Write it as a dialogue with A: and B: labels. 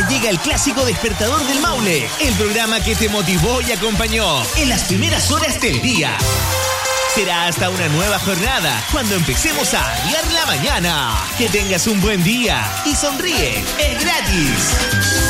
A: llega el clásico Despertador del Maule, el programa que te motivó y acompañó en las primeras horas del día. Será hasta una nueva jornada cuando empecemos a arriar la mañana. Que tengas un buen día y sonríe, es gratis.